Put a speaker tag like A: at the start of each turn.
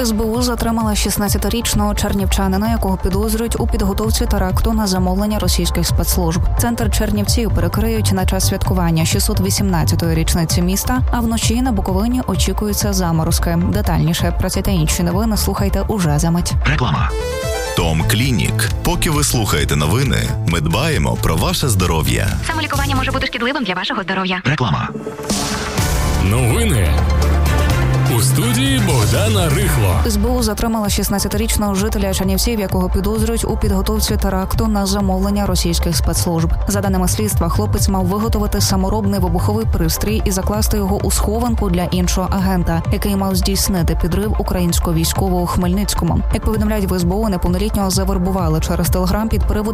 A: СБУ затримала 16-річного чернівчанина, якого підозрюють у підготовці теракту на замовлення російських спецслужб. Центр Чернівців перекриють на час святкування 618-ї річниці міста, а вночі на Буковині очікуються заморозки. Детальніше про ці та інші новини слухайте уже за мить.
B: Реклама. Том Клінік. Поки ви слухаєте новини, ми дбаємо про ваше здоров'я.
C: Самолікування може бути шкідливим для вашого здоров'я.
B: Реклама.
D: Новини. У студії Богдана Рихло.
A: СБУ затримала 16-річного жителя Чернівців, якого підозрюють у підготовці теракту на замовлення російських спецслужб. За даними слідства, хлопець мав виготовити саморобний вибуховий пристрій і закласти його у схованку для іншого агента, який мав здійснити підрив українського військового у Хмельницькому. Як повідомляють в СБУ, неповнолітнього завербували через Телеграм під приводом